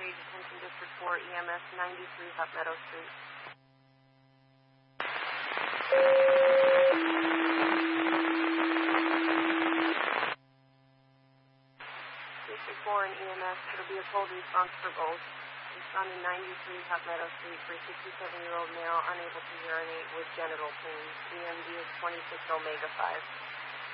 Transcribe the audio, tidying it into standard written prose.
Page, attention District 4, EMS 93 Hut Meadow Street. District 4 and EMS, it'll be a cold response for both. Responding 93 Hut Meadow Street for a 67-year-old male unable to urinate with genital pain. EMD is 26 Omega 5.